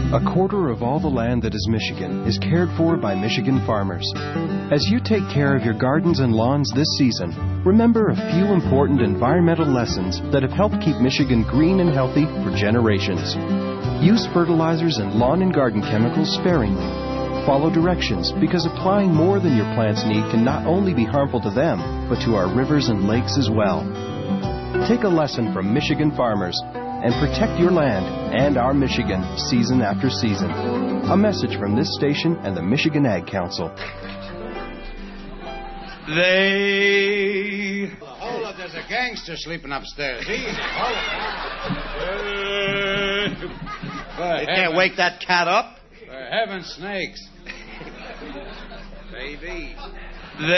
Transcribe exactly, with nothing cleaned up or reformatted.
A quarter of all the land that is Michigan is cared for by Michigan farmers. As you take care of your gardens and lawns this season, remember a few important environmental lessons that have helped keep Michigan green and healthy for generations. Use fertilizers and lawn and garden chemicals sparingly. Follow directions, because applying more than your plants need can not only be harmful to them, but to our rivers and lakes as well. Take a lesson from Michigan farmers and protect your land and our Michigan season after season. A message from this station and the Michigan Ag Council. They... Hold up, there's a gangster sleeping upstairs. Easy, hold up. You can't wake that cat up? For heaven's snakes. Baby.